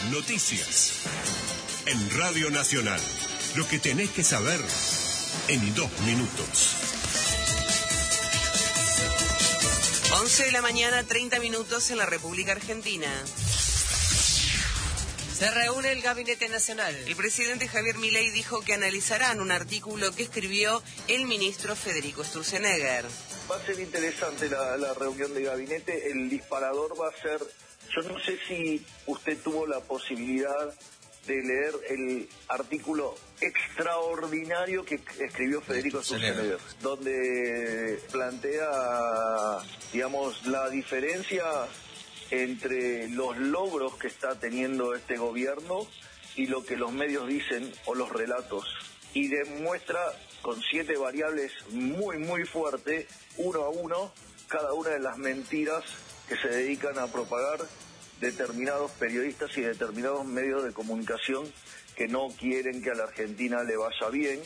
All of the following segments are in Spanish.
Noticias. En Radio Nacional. Lo que tenés que saber en 2 minutos. 11 de la mañana, 30 minutos en la República Argentina. Se reúne el Gabinete Nacional. El presidente Javier Milei dijo que analizarán un artículo que escribió el ministro Federico Sturzenegger. Va a ser interesante la reunión de gabinete. El disparador va a ser... Yo no sé si usted tuvo la posibilidad de leer el artículo extraordinario que escribió Federico Sturzenegger, donde plantea, digamos, la diferencia entre los logros que está teniendo este gobierno y lo que los medios dicen o los relatos, y demuestra con 7 variables muy fuertes, uno a uno, cada una de las mentiras que se dedican a propagar determinados periodistas y determinados medios de comunicación que no quieren que a la Argentina le vaya bien.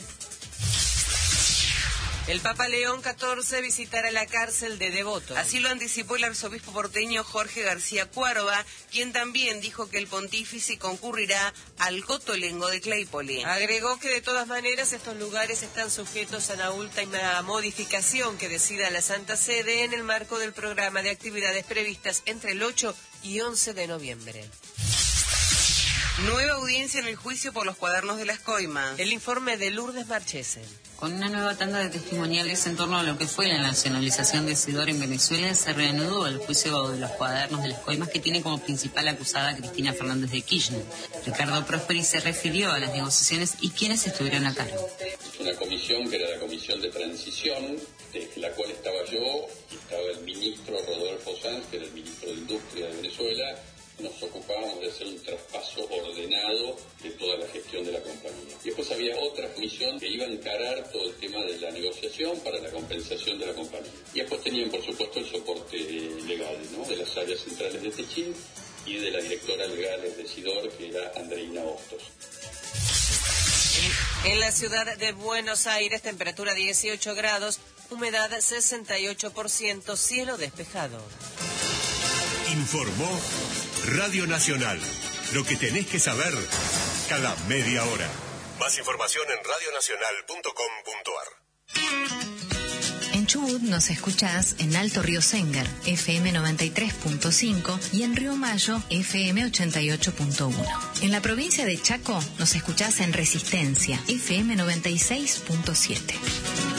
El Papa León XIV visitará la cárcel de Devoto. Así lo anticipó el arzobispo porteño Jorge García Cuarva, quien también dijo que el pontífice concurrirá al Cotolengo de Claypole. Agregó que de todas maneras estos lugares están sujetos a la última modificación que decida la Santa Sede en el marco del programa de actividades previstas entre el 8 y 11 de noviembre. Nueva audiencia en el juicio por los cuadernos de las coimas. El informe de Lourdes Marchesen. Con una nueva tanda de testimoniales en torno a lo que fue la nacionalización de Sidor en Venezuela, se reanudó el juicio de los cuadernos de las coimas que tiene como principal acusada a Cristina Fernández de Kirchner. Ricardo Prosperi se refirió a las negociaciones y quienes estuvieron a cargo. Una comisión que era la comisión de transición, de la cual estaba yo, y estaba el ministro Rodolfo Sanz, que era el ministro de Industria de Venezuela. Nos ocupábamos de hacer un traspaso ordenado de toda la gestión de la compañía. Y después había otra comisión que iba a encarar todo el tema de la negociación para la compensación de la compañía. Y después tenían, por supuesto, el soporte legal, ¿no?, de las áreas centrales de Techín y de la directora legal de Sidor, que era Andreina Hostos. En la ciudad de Buenos Aires, temperatura 18 grados, humedad 68%, cielo despejado. Informó Radio Nacional. Lo que tenés que saber cada media hora. Más información en radionacional.com.ar. En Chubut nos escuchás en Alto Río Sénger, FM 93.5 y en Río Mayo, FM 88.1. En la provincia de Chaco nos escuchás en Resistencia, FM 96.7.